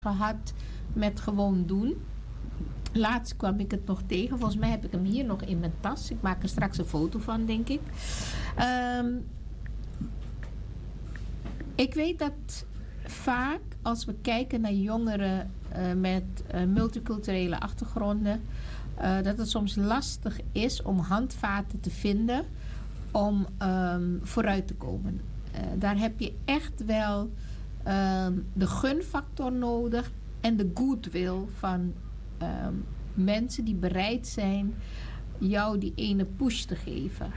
gehad met gewoon doen. Laatst kwam ik het nog tegen. Volgens mij heb ik hem hier nog in mijn tas. Ik maak er straks een foto van, denk ik. Ik weet dat vaak als we kijken naar jongeren met multiculturele achtergronden, dat het soms lastig is om handvaten te vinden om vooruit te komen. Daar heb je echt wel de gunfactor nodig en de goodwill van mensen die bereid zijn jou die ene push te geven.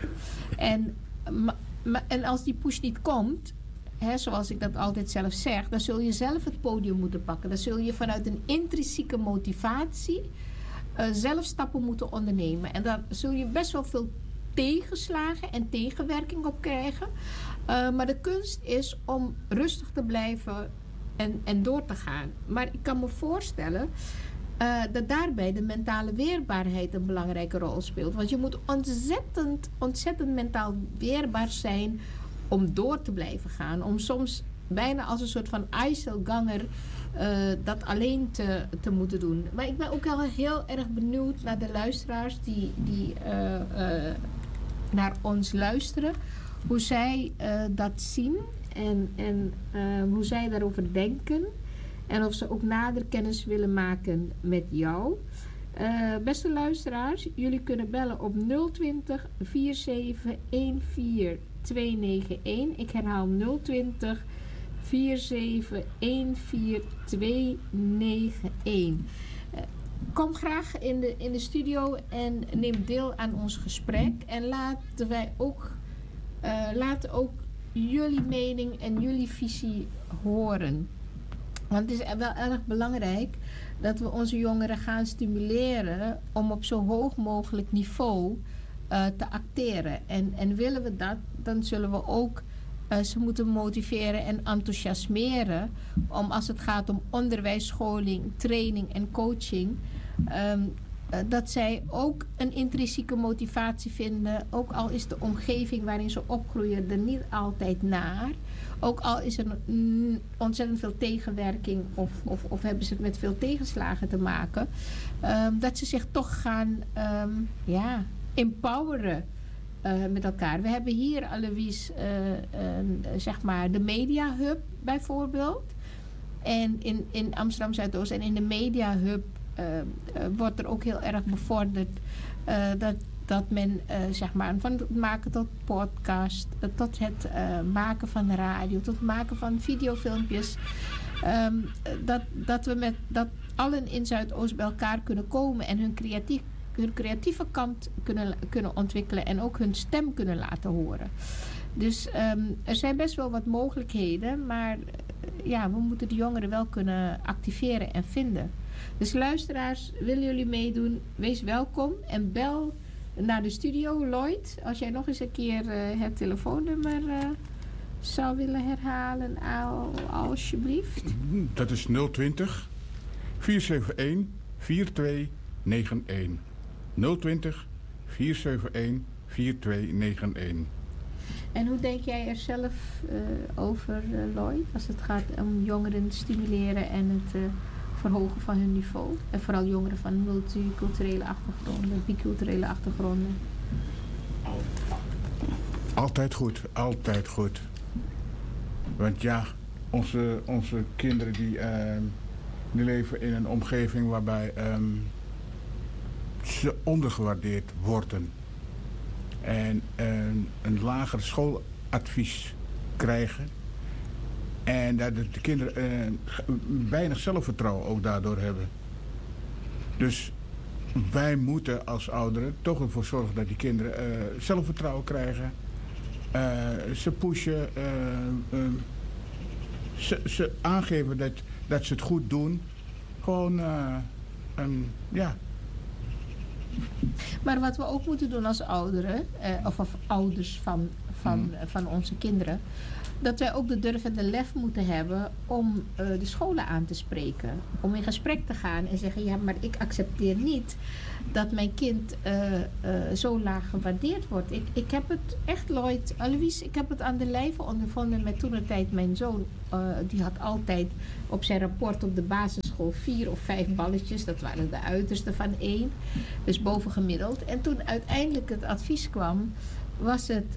En als die push niet komt, zoals ik dat altijd zelf zeg, dan zul je zelf het podium moeten pakken. Dan zul je vanuit een intrinsieke motivatie zelf stappen moeten ondernemen. En daar zul je best wel veel tegenslagen en tegenwerking op krijgen. Maar de kunst is om rustig te blijven en door te gaan. Maar ik kan me voorstellen dat daarbij de mentale weerbaarheid een belangrijke rol speelt. Want je moet ontzettend mentaal weerbaar zijn om door te blijven gaan. Om soms bijna als een soort van IJsselganger dat alleen te moeten doen. Maar ik ben ook wel heel erg benieuwd naar de luisteraars die naar ons luisteren. Hoe zij dat zien en hoe zij daarover denken. En of ze ook nader kennis willen maken met jou. Beste luisteraars, jullie kunnen bellen op 020 47 14 291. Ik herhaal 020 47 14 291. Kom graag in de studio en neem deel aan ons gesprek. En laten ook jullie mening en jullie visie horen. Want het is wel erg belangrijk dat we onze jongeren gaan stimuleren om op zo hoog mogelijk niveau te acteren. En willen we dat, dan zullen we ook ze moeten motiveren en enthousiasmeren om, als het gaat om onderwijs, scholing, training en coaching, dat zij ook een intrinsieke motivatie vinden, ook al is de omgeving waarin ze opgroeien er niet altijd naar. Ook al is er ontzettend veel tegenwerking of hebben ze het met veel tegenslagen te maken, dat ze zich toch gaan empoweren met elkaar. We hebben hier, Alois, zeg maar de Media Hub bijvoorbeeld. En in Amsterdam Zuidoost en in de Media Hub wordt er ook heel erg bevorderd dat men zeg maar van het maken tot podcast, tot het maken van radio, tot het maken van videofilmpjes, dat allen in Zuidoost bij elkaar kunnen komen en hun creatieve kant kunnen ontwikkelen en ook hun stem kunnen laten horen. Dus er zijn best wel wat mogelijkheden, maar we moeten de jongeren wel kunnen activeren en vinden. Dus luisteraars, willen jullie meedoen? Wees welkom en bel naar de studio. Lloyd, als jij nog eens een keer het telefoonnummer zou willen herhalen, alsjeblieft. Dat is 020 471 4291. 020 471 4291. En hoe denk jij er zelf over, Lloyd, als het gaat om jongeren te stimuleren en het verhogen van hun niveau? En vooral jongeren van multiculturele achtergronden, biculturele achtergronden. Altijd goed, altijd goed. Want ja, onze kinderen die leven in een omgeving waarbij ze ondergewaardeerd worden. En een lager schooladvies krijgen. En dat de kinderen weinig zelfvertrouwen ook daardoor hebben. Dus wij moeten als ouderen toch ervoor zorgen dat die kinderen zelfvertrouwen krijgen. Ze pushen. Ze aangeven dat ze het goed doen. Gewoon, Maar wat we ook moeten doen als ouderen, of ouders van onze kinderen. Dat wij ook de durf en de lef moeten hebben om de scholen aan te spreken. Om in gesprek te gaan en zeggen, ja, maar ik accepteer niet dat mijn kind zo laag gewaardeerd wordt. Ik heb het echt, Lloyd, Alois, ik heb het aan de lijve ondervonden met toentertijd mijn zoon. Die had altijd op zijn rapport op de basisschool 4 of 5 balletjes. Dat waren de uiterste van 1. Dus bovengemiddeld. En toen uiteindelijk het advies kwam, was het...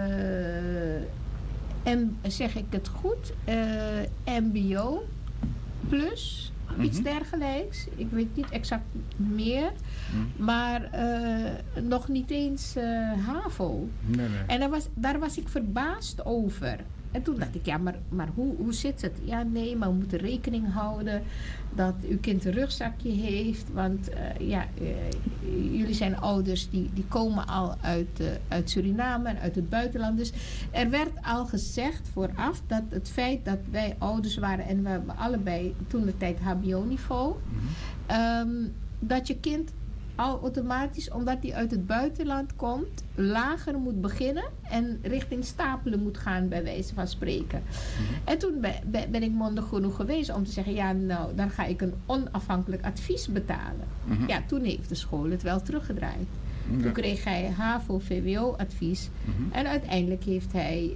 en zeg ik het goed, MBO plus, iets dergelijks. Ik weet niet exact meer, maar nog niet eens HAVO. Nee. En daar was ik verbaasd over. En toen dacht ik, ja, maar hoe zit het? Ja, nee, maar we moeten rekening houden dat uw kind een rugzakje heeft. Want jullie zijn ouders die komen al uit Suriname en uit het buitenland. Dus er werd al gezegd vooraf dat het feit dat wij ouders waren en we hebben allebei toen de tijd HBO-niveau, dat je kind al automatisch, omdat hij uit het buitenland komt, lager moet beginnen en richting stapelen moet gaan, bij wijze van spreken. En toen ben ik mondig genoeg geweest om te zeggen, ja, nou, dan ga ik een onafhankelijk advies betalen. Ja, toen heeft de school het wel teruggedraaid. Toen kreeg hij HAVO-VWO-advies. En uiteindelijk heeft hij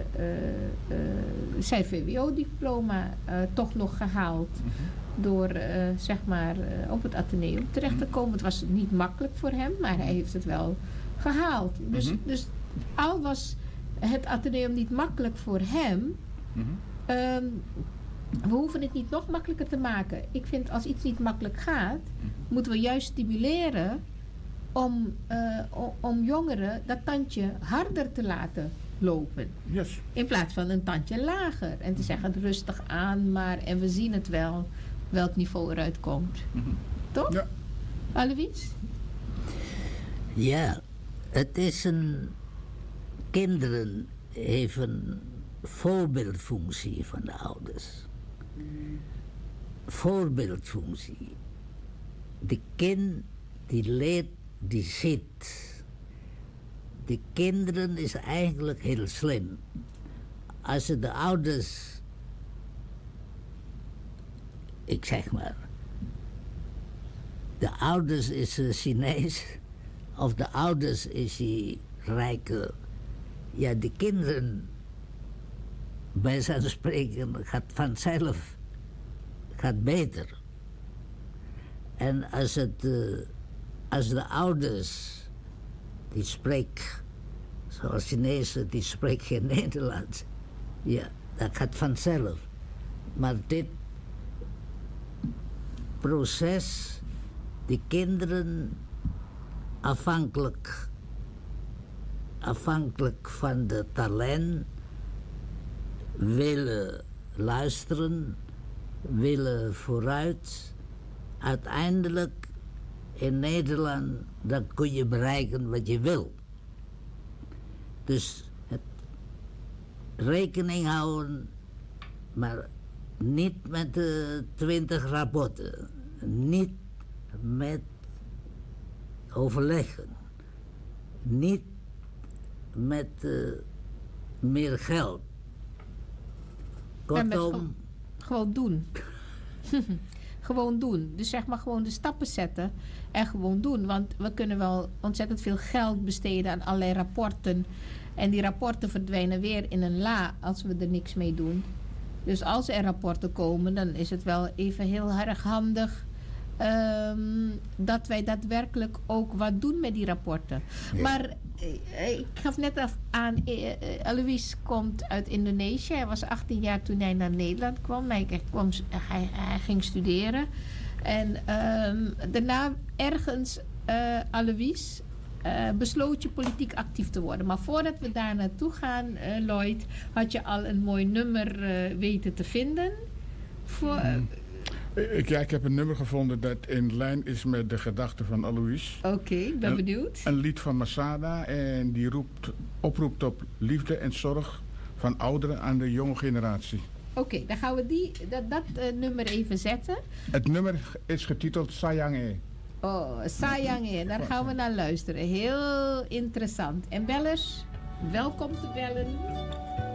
zijn VWO-diploma toch nog gehaald. Door zeg maar op het Atheneum terecht te komen. Het was niet makkelijk voor hem, maar hij heeft het wel gehaald. Dus al was het Atheneum niet makkelijk voor hem, we hoeven het niet nog makkelijker te maken. Ik vind als iets niet makkelijk gaat, moeten we juist stimuleren om jongeren dat tandje harder te laten lopen. Yes. In plaats van een tandje lager. En te zeggen, rustig aan maar en we zien het wel welk niveau eruit komt. Toch? Ja. Alois? Ja, het is kinderen heeft een voorbeeldfunctie van de ouders. Voorbeeldfunctie. De kind die leert, die ziet. De kinderen is eigenlijk heel slim. Als ze de ouders, ik zeg maar, de ouders is Chinees of de ouders is hij rijker. Ja, de kinderen, bij zo'n spreken, gaat vanzelf gaat beter. En als de ouders, die spreken, zoals Chinezen, die spreken geen Nederlands. Ja, dat gaat vanzelf. Maar dit proces, die kinderen afhankelijk van de talent, willen luisteren, willen vooruit. Uiteindelijk in Nederland, dan kun je bereiken wat je wil. Dus het rekening houden, maar niet met de 20 rapporten. Niet met overleggen. Niet met meer geld. Kortom, gewoon doen. Gewoon doen. Dus zeg maar gewoon de stappen zetten en gewoon doen. Want we kunnen wel ontzettend veel geld besteden aan allerlei rapporten. En die rapporten verdwijnen weer in een la als we er niks mee doen. Dus als er rapporten komen, dan is het wel even heel erg handig dat wij daadwerkelijk ook wat doen met die rapporten. Ja. Maar ik gaf net aan, Alois komt uit Indonesië. Hij was 18 jaar toen hij naar Nederland kwam. Hij ging studeren. En daarna ergens, Alois, besloot je politiek actief te worden. Maar voordat we daar naartoe gaan, Lloyd, had je al een mooi nummer weten te vinden. Ik heb een nummer gevonden dat in lijn is met de gedachten van Alois. Oké, ik ben benieuwd. Een lied van Masada en die oproept op liefde en zorg van ouderen aan de jonge generatie. Oké, dan gaan we dat nummer even zetten. Het nummer is getiteld Sayange. Oh, Sayange, daar gaan we naar luisteren. Heel interessant. En bellers? welkom te bellen